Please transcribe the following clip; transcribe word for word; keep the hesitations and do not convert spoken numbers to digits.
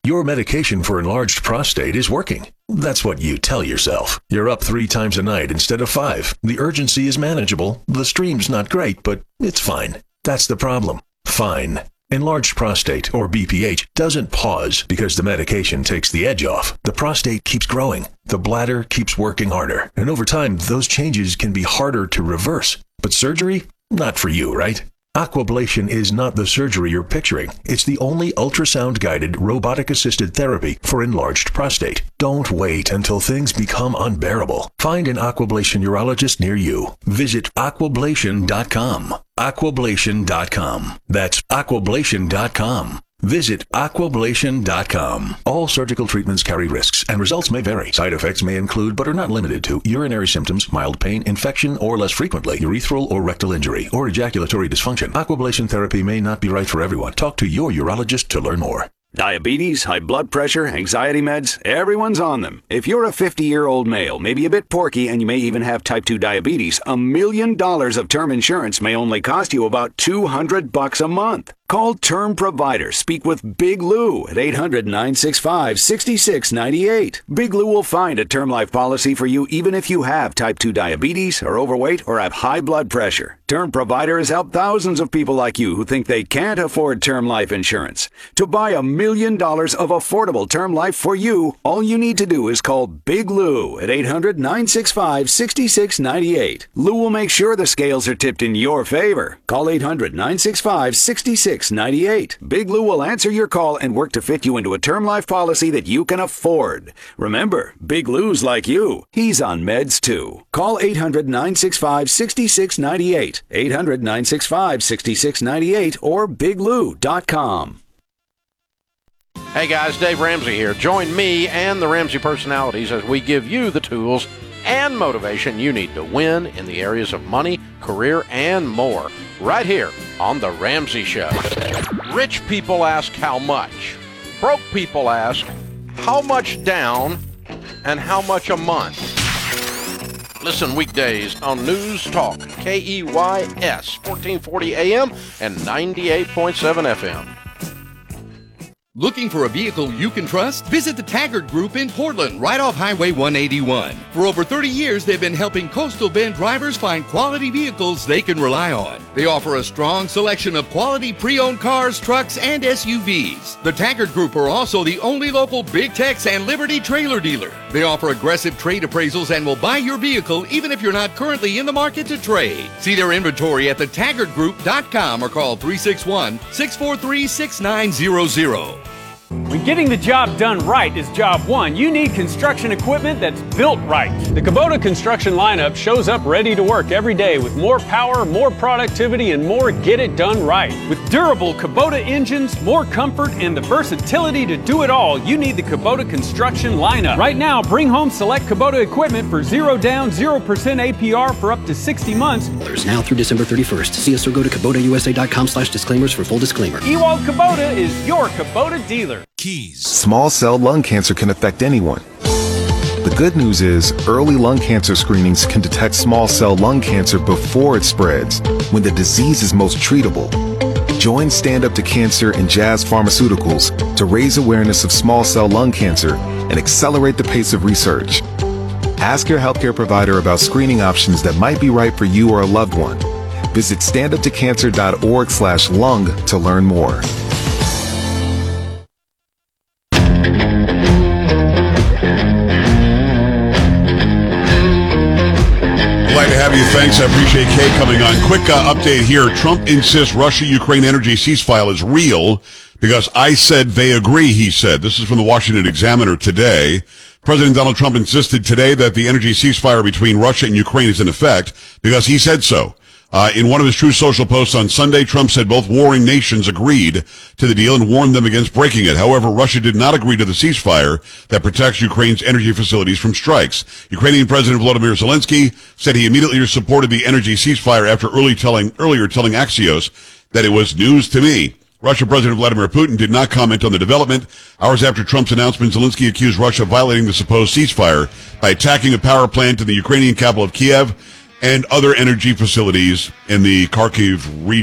Your medication for enlarged prostate is working. That's what you tell yourself. You're up three times a night instead of five. The urgency is manageable. The stream's not great, but it's fine. That's the problem. Fine. Enlarged prostate, or B P H, doesn't pause because the medication takes the edge off. The prostate keeps growing. The bladder keeps working harder. And over time, those changes can be harder to reverse. But surgery? Not for you, right? Aquablation is not the surgery you're picturing. It's the only ultrasound-guided, robotic-assisted therapy for enlarged prostate. Don't wait until things become unbearable. Find an Aquablation urologist near you. Visit aquablation dot com. aquablation dot com. That's aquablation dot com. Visit aquablation dot com. All surgical treatments carry risks, and results may vary. Side effects may include, but are not limited to, urinary symptoms, mild pain, infection, or less frequently, urethral or rectal injury, or ejaculatory dysfunction. Aquablation therapy may not be right for everyone. Talk to your urologist to learn more. Diabetes, high blood pressure, anxiety meds, everyone's on them. If you're a fifty-year-old male, maybe a bit porky, and you may even have type two diabetes, a million dollars of term insurance may only cost you about two hundred bucks a month. Call Term Provider. Speak with Big Lou at eight hundred, nine six five, six six nine eight. Big Lou will find a term life policy for you even if you have type two diabetes, are overweight, or have high blood pressure. Term Provider has helped thousands of people like you who think they can't afford term life insurance. To buy a million dollars of affordable term life for you, all you need to do is call Big Lou at eight hundred, nine six five, six six nine eight. Lou will make sure the scales are tipped in your favor. Call eight hundred, nine six five, six six nine eight. Big Lou will answer your call and work to fit you into a term life policy that you can afford. Remember, Big Lou's like you. He's on meds too. Call eight hundred, nine six five, six six nine eight. eight hundred, nine six five, six six nine eight or big lou dot com. Hey guys, Dave Ramsey here. Join me and the Ramsey personalities as we give you the tools and motivation you need to win in the areas of money, career, and more. Right here on The Ramsey Show. Rich people ask how much. Broke people ask how much down and how much a month. Listen weekdays on News Talk, K E Y S, fourteen forty A M and ninety-eight point seven F M. Looking for a vehicle you can trust? Visit the Taggart Group in Portland, right off Highway one eighty-one. For over thirty years, they've been helping Coastal Bend drivers find quality vehicles they can rely on. They offer a strong selection of quality pre-owned cars, trucks, and S U Vs. The Taggart Group are also the only local Big Tex and Liberty trailer dealer. They offer aggressive trade appraisals and will buy your vehicle even if you're not currently in the market to trade. See their inventory at the taggart group dot com or call three six one, six four three, six nine zero zero. When getting the job done right is job one, you need construction equipment that's built right. The Kubota construction lineup shows up ready to work every day with more power, more productivity, and more get it done right. With durable Kubota engines, more comfort, and the versatility to do it all, you need the Kubota construction lineup. Right now, bring home select Kubota equipment for zero down, zero percent A P R for up to sixty months. There's now through December thirty-first. See us or go to Kubota U S A dot com slash disclaimers for full disclaimer. Ewald Kubota is your Kubota dealer. Keys. Small cell lung cancer can affect anyone. The good news is early lung cancer screenings can detect small cell lung cancer before it spreads, when the disease is most treatable. Join Stand Up to Cancer and Jazz Pharmaceuticals to raise awareness of small cell lung cancer and accelerate the pace of research. Ask your healthcare provider about screening options that might be right for you or a loved one. Visit stand up to cancer dot org slash lung to learn more. Glad to have you. Thanks. I appreciate Kay coming on. Quick uh, update here. Trump insists Russia-Ukraine energy ceasefire is real because I said they agree, he said. This is from the Washington Examiner today. President Donald Trump insisted today that the energy ceasefire between Russia and Ukraine is in effect because he said so. Uh, in one of his Truth Social posts on Sunday, Trump said both warring nations agreed to the deal and warned them against breaking it. However, Russia did not agree to the ceasefire that protects Ukraine's energy facilities from strikes. Ukrainian President Volodymyr Zelensky said he immediately supported the energy ceasefire after early telling, earlier telling Axios that it was news to me. Russian President Vladimir Putin did not comment on the development. Hours after Trump's announcement, Zelensky accused Russia of violating the supposed ceasefire by attacking a power plant in the Ukrainian capital of Kiev and other energy facilities in the Kharkiv region.